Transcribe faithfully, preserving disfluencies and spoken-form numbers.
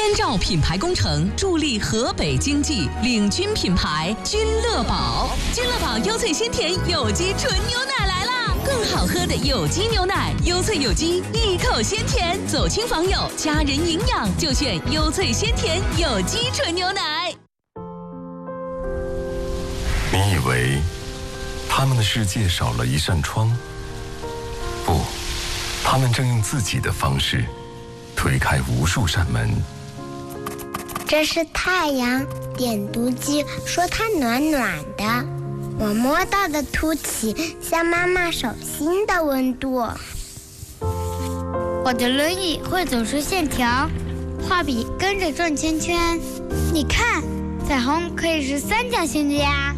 千兆品牌工程助力河北经济，领军品牌君乐宝。君乐宝优萃鲜甜有机纯牛奶来啦！更好喝的有机牛奶，优萃有机，一口鲜甜。走亲访友，家人营养就选优萃鲜甜有机纯牛奶。 你以为他们的世界少了一扇窗？不，他们正用自己的方式推开无数扇门。 这是太阳，点读机说它暖暖的，我摸到的凸起像妈妈手心的温度。 我的轮椅会走出线条，画笔跟着转圈圈。你看，彩虹可以是三角形的呀。